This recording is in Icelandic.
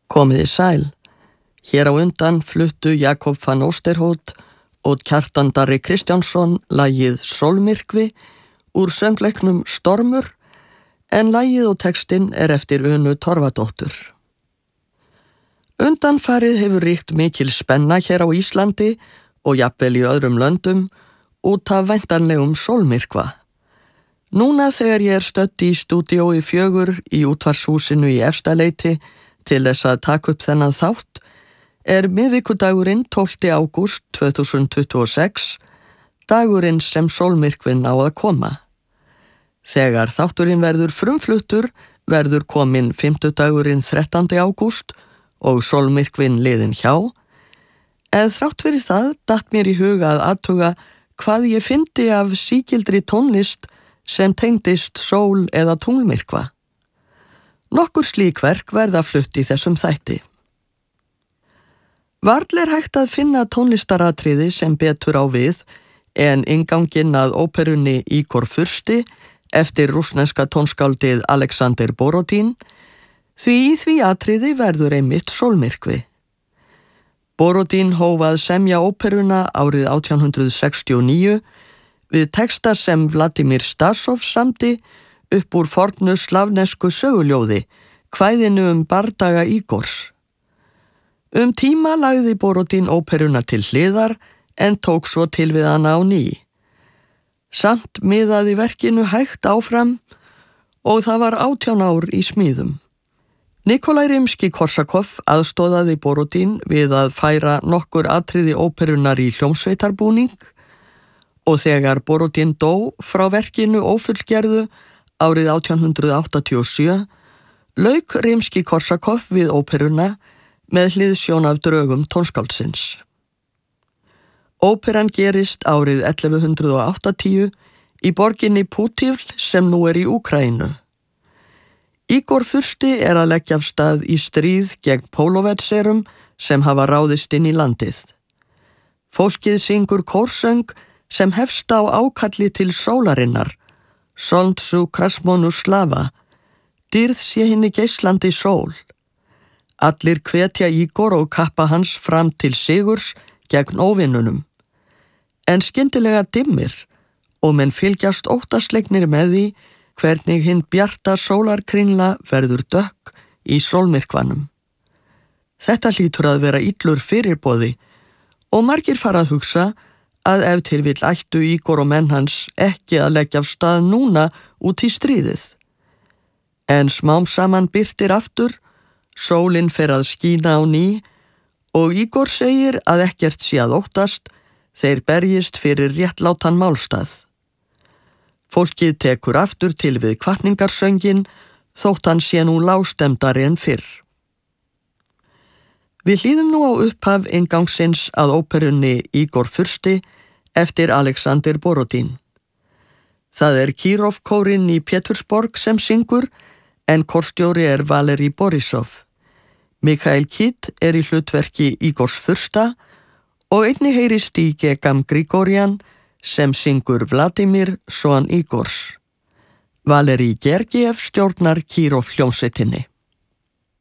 Komiði sæl. Hér á undan fluttu Jakob van Oosterhout og Kjartan Darri Kristjánsson lagið Sólmyrkvi úr söngleiknum Stormur, en lagið og textinn er eftir Unu Torfadóttur. Undanfarið hefur ríkt mikil spenna hér á Íslandi og jafnvel í öðrum löndum út af væntanlegum sólmyrkva. Núna þegar ég er stödd í stúdíói 4 í útvarpshúsinu í Efstaleiti til þess að taka upp þennan þátt, er miðvikudagurinn 12. ágúst 2026, dagurinn sem sólmyrkvinn á að koma. Þegar þátturinn verður frumfluttur verður kominn 5. 13. ágúst og sólmyrkvinn liðinn hjá, en þrátt fyrir það datt mér í huga að athuga hvað ég fyndi af sígildri tónlist sem tengdist sól- eða tunglmyrkva. Nokkur slík verk verða flutt í þessum þætti. Varla er hægt að finna tónlistaratriði sem betur á við en innganginn að óperunni Ígor Fursti eftir rússneska tónskáldið Alexander Borodín, því í því atriði verður einmitt sólmyrkvi. Borodín hóf að semja óperuna árið 1869 við texta sem Vladimir Stasov samdi upp úr fornu slavnesku söguljóði, kvæðinu bardaga Ígors. Tíma lagði Borodín óperuna til hliðar en tók svo til við hana á ný. Samt miðaði verkinu hægt áfram og það var 18 ár í smíðum. Nikolai Rimski-Korsakov aðstoðaði Borodín við að færa nokkur atriði óperunar í hljómsveitarbúning og þegar Borodín dó frá verkinu ófullgerðu árið 1887, lauk Rimski-Korsakov við óperuna með hliðsjón af drögum tónskáldsins. Óperan gerist árið 1180 í borginni Putivl sem nú er í Úkraínu. Ígor Fursti er að leggja af stað í stríð gegn pólovetserum sem hafa ráðist inn í landið. Fólkið syngur kórsöng sem hefst á ákalli til sólarinnar, Solntsu Krasmonu Slava, dýrð sé hinni geislandi sól. Allir hvetja Ígor og kappa hans fram til sigurs gegn óvinnunum. En skyndilega dimmir og menn fylgjast óttaslegnir með því hvernig hinn bjarta sólarkringla verður dökk í sólmyrkvanum. Þetta hlýtur að vera illur fyrirboði og margir fara að hugsa að ef til vill ættu Ígor og menn hans ekki að leggja af stað núna út í stríðið. En smám saman birtir aftur, sólin fer að skína á ný og Ígor segir að ekkert sé að óttast, þeir berjist fyrir réttlátan málstað. Fólkið tekur aftur til við hvatningarsöngin þótt hann sé nú lágstemdari en fyrr. Við hlýðum nú á upphaf inngangsins að óperunni Ígor Fursti eftir Alexander Borodín. Það er Kirov-kórinn í Pétursborg sem syngur, en kórstjóri er Valeri Borisov. Mikhail Kid er í hlutverki Ígors Fursta og einnig heyrist í Gegam Grigorjan sem syngur Vladimir, son Ígors. Valeri Gergiev stjórnar Kirov hljómsveitinni.